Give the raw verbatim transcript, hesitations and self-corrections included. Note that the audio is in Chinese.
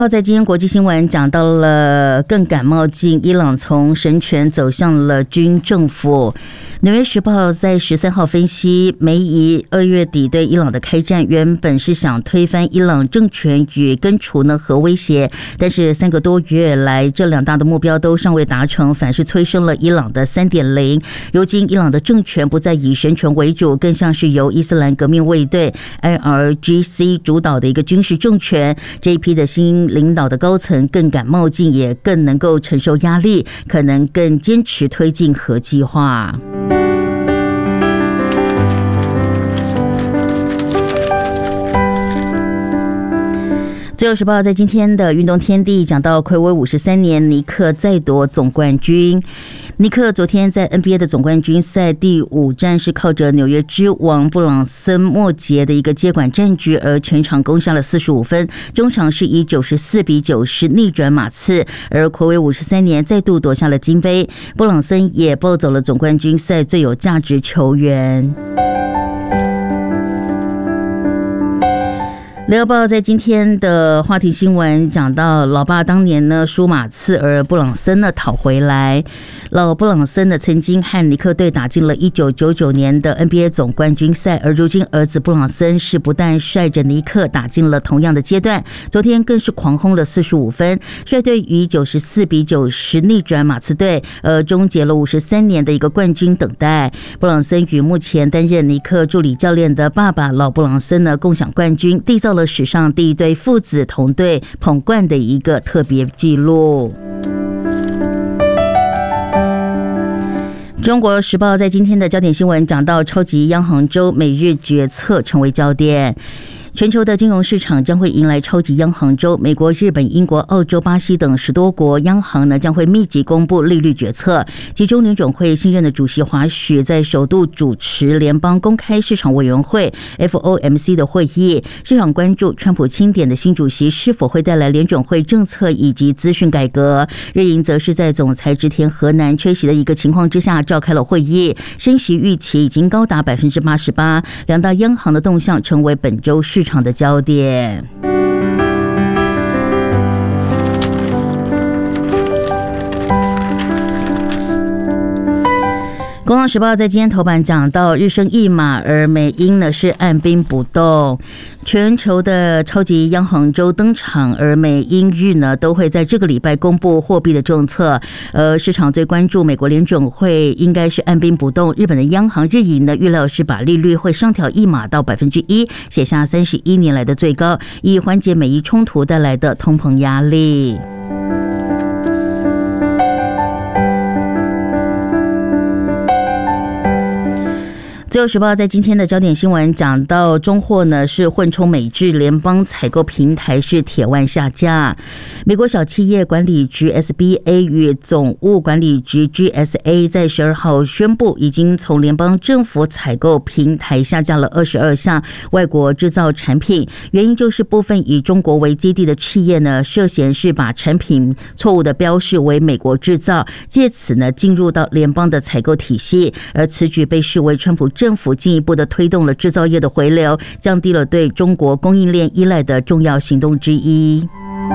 在今天国际新闻讲到了更感冒进，伊朗从神权走向了军政府。纽约时报在十三号分析，美以二月底对伊朗的开战原本是想推翻伊朗政权与根除呢核威胁，但是三个多月来这两大的目标都尚未达成，反是催生了伊朗的 三点零。 如今伊朗的政权不再以神权为主，更像是由伊斯兰革命卫队 I R G C 主导的一个军事政权。这一批的新领导的高层更敢冒进，也更能够承受压力，可能更坚持推进核计划。自由时报在今天的运动天地讲到，睽违五十三年，尼克再夺总冠军。尼克昨天在 N B A 的总冠军赛第五战是靠着纽约之王布朗森末节的一个接管战局，而全场攻下了四十五分，中场是以九十四比九十逆转马刺，而睽违五十三年再度夺下了金杯。布朗森也抱走了总冠军赛最有价值球员。联合报在今天的话题新闻讲到，老爸当年呢输马刺，而布朗森呢讨回来。老布朗森呢曾经和尼克队打进了一九九九年的 N B A 总冠军赛，而如今儿子布朗森是不但率着尼克打进了同样的阶段，昨天更是狂轰了四十五分，率队以九十四比九十逆转马刺队，而终结了五十三年的一个冠军等待。布朗森与目前担任尼克助理教练的爸爸老布朗森呢共享冠军，缔造了史上第一对父子同队捧冠的一个特别纪录。中国时报在今天的焦点新闻讲到，超级央行周美日决策成为焦点。全球的金融市场将会迎来超级央行周，美国、日本、英国、澳洲、巴西等十多国央行呢将会密集公布利率决策。其中联准会新任的主席华许在首度主持联邦公开市场委员会 F O M C 的会议，市场关注川普钦点的新主席是否会带来联准会政策以及资讯改革。日银则是在总裁植田和男缺席的一个情况之下召开了会议，升息预期已经高达百分之八十八，两大央行的动向成为本周市场的焦点。工商时报在今天头版讲到，日升一码，而美英呢是按兵不动。全球的超级央行周登场，而美英日呢都会在这个礼拜公布货币的政策。而市场最关注美国联准会应该是按兵不动，日本的央行日银呢预料是把利率会上调一码到百分之一，写下三十一年来的最高，以缓解美伊冲突带来的通膨压力。自由时报在今天的焦点新闻讲到，中货呢是混充美制联邦采购平台是铁腕下架。美国小企业管理局 S B A 与总务管理局 G S A 在十二号宣布，已经从联邦政府采购平台下架了二十二项外国制造产品，原因就是部分以中国为基地的企业呢涉嫌是把产品错误的标示为美国制造，借此呢进入到联邦的采购体系，而此举被视为川普政府进一步的推动了制造业的回流，降低了对中国供应链依赖的重要行动之一。